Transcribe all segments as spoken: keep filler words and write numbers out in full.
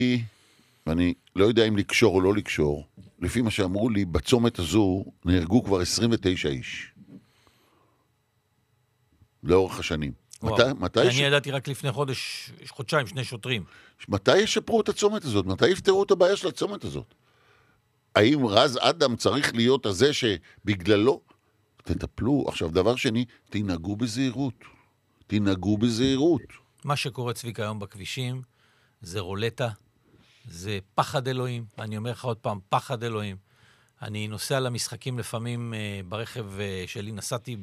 ואני לא יודע אם לקשור או לא לקשור, לפי מה שאמרו לי, בצומת הזו נהרגו כבר עשרים ותשע איש. לאורך השנים. מתי, מתי אני ש... ידעתי רק לפני חודש, חודשיים, שני שוטרים. מתי ישפרו את הצומת הזאת? מתי יפתרו את הבעיה של הצומת הזאת? האם רז אדם צריך להיות הזה שבגללו תטפלו? עכשיו, דבר שני, תנהגו בזהירות. תנהגו בזהירות. מה שקורה צביקה היום בכבישים, זה רולטה, זה פחד אלוהים. אני אומר לך עוד פעם, פחד אלוהים. אני נוסע למשחקים לפעמים ברכב שלי, נסעתי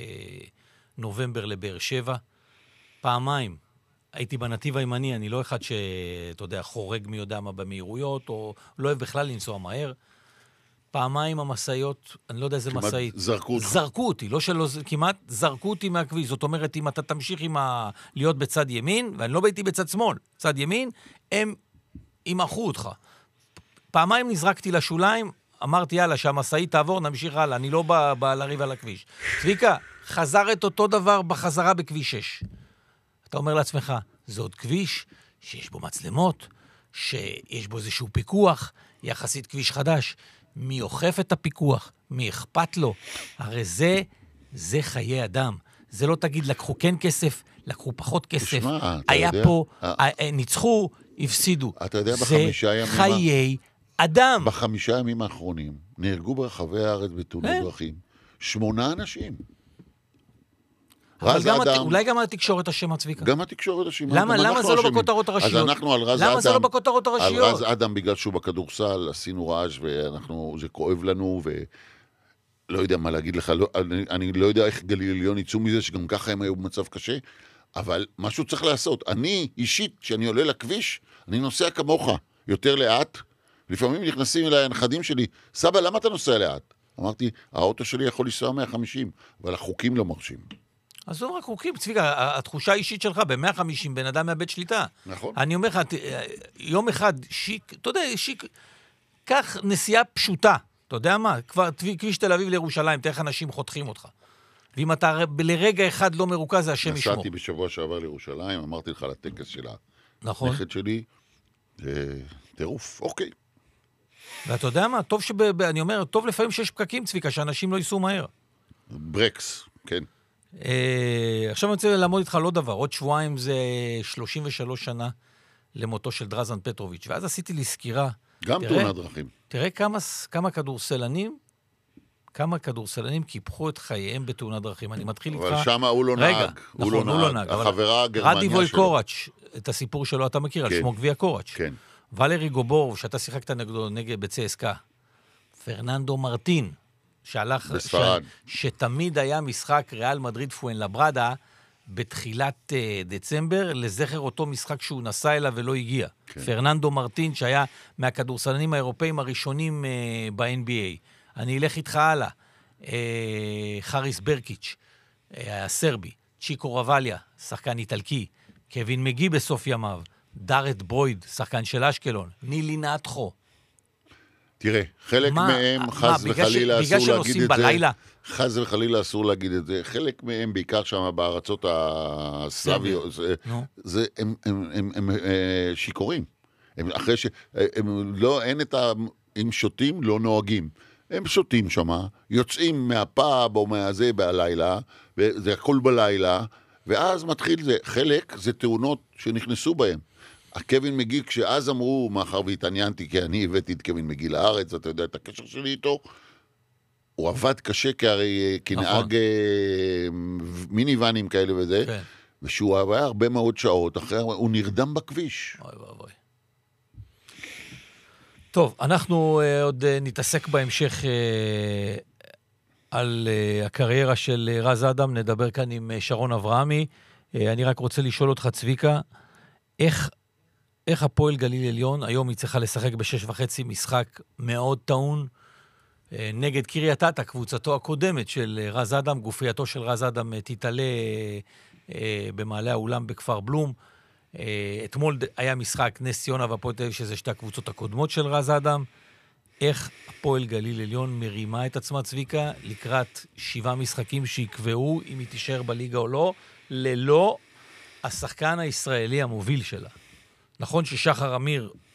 בנובמבר לבאר שבע, פעמיים. הייתי בנתיב הימני, אני לא אחד שאתה יודע, חורג מי יודע מה במהירויות, או לא אוהב בכלל לנסוע מהר. פעמיים המסעיות, אני לא יודע איזה מסעית. זרקו אותך. זרקו אותי, לא שלא, כמעט זרקו אותי מהכביש. זאת אומרת, אם אתה תמשיך עם ה... להיות בצד ימין, ואני לא הייתי בצד שמאל, צד ימין, הם ימחו אותך. פעמיים נזרקתי לשוליים, אמרתי, יאללה, שהמסעית תעבור, נמשיך הלאה, אני לא בא, בא לריב על הכביש. צביקה, חזר את אותו דבר בחזרה בכביש שש. אתה אומר לעצמך, זה עוד כביש שיש בו מצלמות, שיש בו איזשהו פיקוח, יחסית כביש חדש. מי אוכף את הפיקוח? מי אכפת לו? הרי זה, זה חיי אדם. זה לא תגיד, לקחו כן כסף, לקחו פחות כסף. תשמע, היה יודע, פה, אה, ניצחו, הפסידו. אתה יודע, זה בחמישה ימים... חיי אדם. בחמישה ימים האחרונים נהרגו ברחבי הארץ בתאונות דרכים שמונה אנשים. אבל רז גם אדם, הת... אולי גם התקשורת השם הצביקה. גם התקשורת השם. למה, למה זה לא בכותרות הראשיות? אז אנחנו על רז למה אדם, זה לא בכותרות הראשיות? על רז אדם בגלל שהוא בכדורסל, עשינו רעש ואנחנו, זה כואב לנו ולא יודע מה להגיד לך, לא, אני, אני לא יודע איך גליל עליון יצאו מזה שגם ככה הם היו במצב קשה, אבל משהו צריך לעשות. אני אישית, כשאני עולה לכביש, אני נוסע כמוך, יותר לאט, לפעמים נכנסים אליי הנכדים שלי, סבא, למה אתה נוסע לאט? אמרתי, האוטו שלי יכול לנסוע מאה וחמישים, אבל החוקים לא מרשים. אז זו רק חוקים, צביקה, התחושה האישית שלך, ב-מאה וחמישים בן אדם מאבד שליטה. נכון. אני אומר לך, יום אחד שיק, אתה יודע, שיק, כך נסיעה פשוטה, אתה יודע מה? כבר כביש תל אביב לירושלים, תראה איך אנשים חותכים אותך. ואם אתה לרגע אחד לא מרוכז, זה השם ישמור. נסעתי בשבוע שעבר לירושלים, אמרתי לך לטקס של נכון. הנכד שלי, זה טירוף, אוקיי. ואתה יודע מה? טוב שב... אני אומר, טוב לפעמים שיש פקקים, צביקה, שאנשים לא ייסעו מהר. ברקס, כן. אה, עכשיו אני רוצה לעמוד איתך לא דבר. עוד שבועיים זה שלושים ושלוש שנה למותו של דרזן פטרוביץ'. ואז עשיתי לי סקירה. גם תאונת דרכים. תראה כמה, כמה כדורסלנים, כמה כדורסלנים קיפחו את חייהם בתאונת דרכים. אני מתחיל איתך... אבל שמה הוא לא רגע, נהג. נכון, הוא לא, לא נהג. החברה הגרמניה רדי שלו. וויקורץ', את הסיפור שלו אתה מכיר, כן. על שמו גביע קורץ'. כן. ולרי גובור, שאתה שיחקת נגדו נגד בצסקה. פרננדו מרטין, שהלך... בספרד. ש... שתמיד היה משחק ריאל מדריד פואנלברדה, בתחילת uh, דצמבר, לזכר אותו משחק שהוא נסע אליו ולא הגיע. כן. פרננדו מרטין, שהיה מהכדורסלנים האירופאים הראשונים uh, ב-אן בי איי. אני אלך איתך הלאה. Uh, חריס ברקיץ', uh, הסרבי, צ'יקו רבליה, שחקן איטלקי, קווין מגי בסוף ימיו, דארט בויד, שחקן של אשקלון, נילי נאטחו. תראה, חלק מה, מהם, חס מה, וחלילה, בגלל אסור להגיד את בלילה? זה. חס וחלילה אסור להגיד את זה. חלק מהם, בעיקר שם בארצות הסלאביות, זה, זה, הם, הם, הם, הם, הם שיקורים. הם, אחרי ש... הם לא, אין את ה... הם שותים, לא נוהגים. הם שותים שם, יוצאים מהפאב או מהזה בלילה, וזה הכל בלילה, ואז מתחיל זה. חלק זה תאונות שנכנסו בהם. הקווין מגי, כשאז אמרו, מאחר והתעניינתי, כי אני הבאתי את קווין מגי לארץ, אתה יודע את הקשר שלי איתו, הוא עבד קשה כהרי, כנהג מיניוונים כאלה וזה, כן. ושהוא היה הרבה מאוד שעות, אחרי, הוא נרדם בכביש. אוי ואבוי. טוב, אנחנו uh, עוד uh, נתעסק בהמשך uh, על uh, הקריירה של uh, רז אדם, נדבר כאן עם uh, שרון אברהמי. Uh, אני רק רוצה לשאול אותך, צביקה, איך, איך הפועל גליל עליון, היום היא צריכה לשחק בשש וחצי משחק מאוד טעון, uh, נגד קריית אתא, קבוצתו הקודמת של uh, רז אדם, גופייתו של רז אדם uh, תתעלה uh, uh, במעלה האולם בכפר בלום, אתמול היה משחק נס ציונה והפועל תל אביב, שזה שתי הקבוצות הקודמות של רז אדם. איך הפועל גליל עליון מרימה את עצמה, צביקה, לקראת שבעה משחקים שיקבעו אם היא תישאר בליגה או לא, ללא השחקן הישראלי המוביל שלה. נכון ששחר אמיר